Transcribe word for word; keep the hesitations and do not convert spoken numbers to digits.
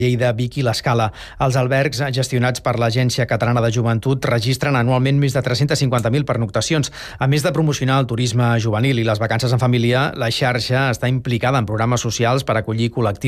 Lleida, Vic i l'Escala. Els albergs gestionats per l'Agència Catalana de Joventut registren anualment més de tres-centes cinquanta mil pernoctacions. A més de promocionar el turisme juvenil i les vacances en família, la xarxa està implicada en programes socials per acollir col·lectius